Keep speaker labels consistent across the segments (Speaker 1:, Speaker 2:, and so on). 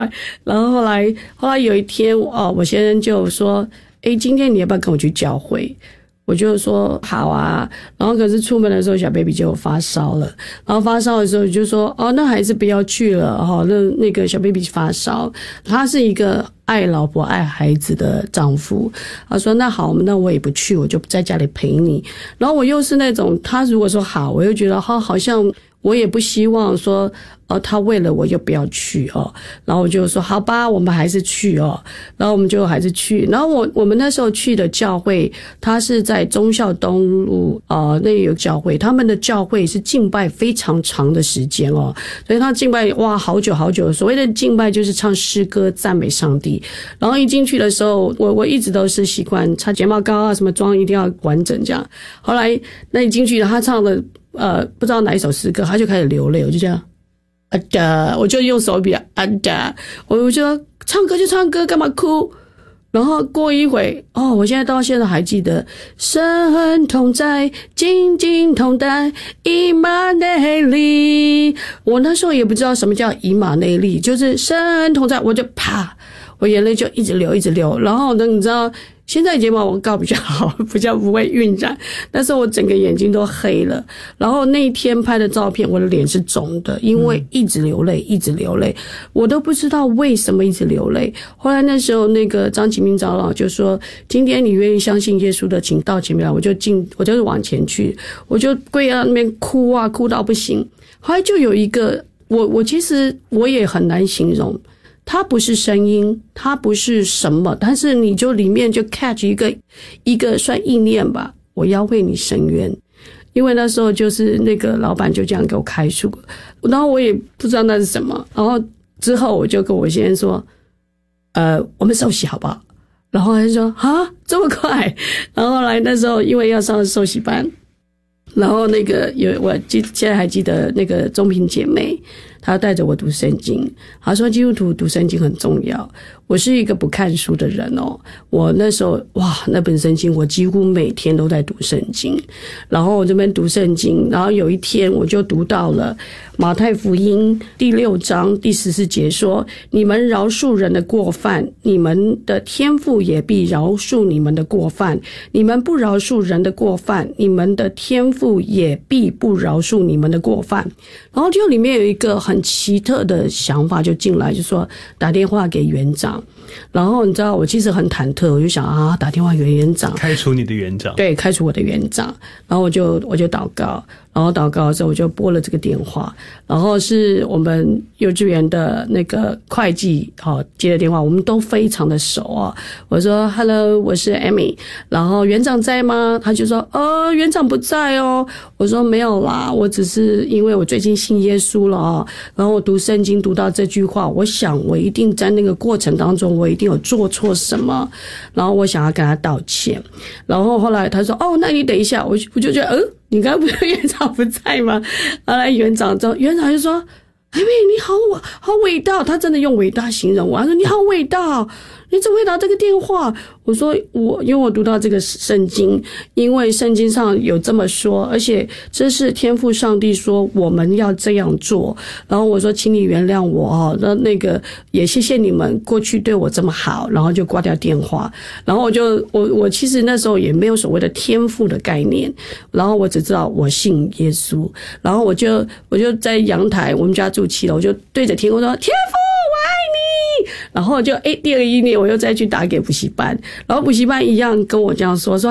Speaker 1: 然后后来有一天我先生就说今天你要不要跟我去教会？我就说好啊，然后可是出门的时候小 baby 就发烧了，然后发烧的时候就说那还是不要去了那个小 baby 发烧，他是一个爱老婆爱孩子的丈夫，他说那好，那我也不去，我就在家里陪你。然后我又是那种他如果说好，我又觉得好像我也不希望说他为了我就不要去然后我就说好吧，我们还是去然后我们就还是去。然后我们那时候去的教会，他是在忠孝东路那有教会，他们的教会是敬拜非常长的时间所以他敬拜哇好久好久。所谓的敬拜就是唱诗歌赞美上帝。然后一进去的时候，我一直都是习惯擦睫毛膏啊，什么妆一定要完整这样。后来那一进去他唱的不知道哪一首诗歌，他就开始流泪，我就这样我就用手比我就说唱歌就唱歌，干嘛哭？然后过一会我现在到现在还记得，神同在，紧紧同在，以马内利。我那时候也不知道什么叫以马内利，就是神同在，我就啪，我眼泪就一直流一直流。然后呢，你知道现在睫毛膏比较好，比较不会晕染，但是我整个眼睛都黑了。然后那一天拍的照片，我的脸是肿的，因为一直流泪一直流泪，我都不知道为什么一直流泪。后来那时候那个张启明长老就说，今天你愿意相信耶稣的请到前面来，我就是往前去，我就跪在那边哭啊，哭到不行。后来就有一个我其实我也很难形容，它不是声音，它不是什么，但是你就里面就 catch 一个算意念吧，我要为你伸冤。因为那时候就是那个老板就这样给我开书，然后我也不知道那是什么，然后之后我就跟我先生说我们受洗好不好？然后他就说这么快？然后后来那时候因为要上受洗班，然后那个我现在还记得那个中平姐妹，她带着我读圣经，她说基督徒读圣经很重要。我是一个不看书的人我那时候那本圣经我几乎每天都在读圣经，然后我这边读圣经，然后有一天我就读到了马太福音第6章第14节说，你们饶恕人的过犯，你们的天父也必饶恕你们的过犯，你们不饶恕人的过犯，你们的天父也必不饶恕你们的过犯。然后就里面有一个很奇特的想法就进来，就说打电话给园长。然后你知道我其实很忐忑，我就想打电话给园长，
Speaker 2: 开除你的园长。
Speaker 1: 对，开除我的园长。然后我就祷告，然后祷告的时候我就拨了这个电话，然后是我们幼稚园的那个会计接的电话，我们都非常的熟我说 Hello， 我是 Amy， 然后园长在吗？他就说园长不在我说没有啦，我只是因为我最近信耶稣了然后我读圣经读到这句话，我想我一定在那个过程当中我一定有做错什么，然后我想要跟他道歉。然后后来他说那你等一下，我就觉得你刚刚不是园长不在吗？后来园长就说你好伟大，他真的用伟大形容我，他说你好伟大，你怎么会打这个电话？我说因为我读到这个圣经，因为圣经上有这么说，而且这是天父上帝说我们要这样做。然后我说请你原谅我那个也谢谢你们过去对我这么好，然后就挂掉电话。然后我其实那时候也没有所谓的天父的概念，然后我只知道我信耶稣。然后我就在阳台，我们家住7楼，我就对着天空说天父我爱你。然后就第二一年我又再去打给补习班，然后补习班一样跟我这样说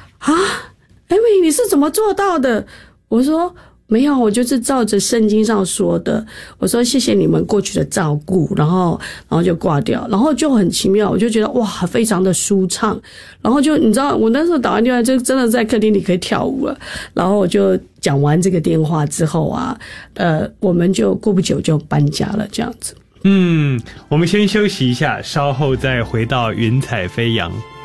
Speaker 1: Amy 你是怎么做到的？我说没有，我就是照着圣经上说的。我说谢谢你们过去的照顾，然后就挂掉，然后就很奇妙，我就觉得非常的舒畅。然后就你知道我那时候打完电话就真的在客厅里可以跳舞了。然后我就讲完这个电话之后我们就过不久就搬家了这样子。
Speaker 2: 我们先休息一下，稍后再回到云彩飞扬。